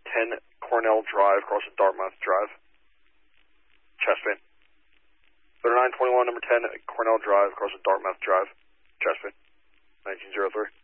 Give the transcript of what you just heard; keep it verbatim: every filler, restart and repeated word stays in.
ten Cornell Drive, across from Dartmouth Drive. Chest pain. thirty-nine twenty-one, number ten Cornell Drive, across from Dartmouth Drive. Chest pain. nineteen oh three.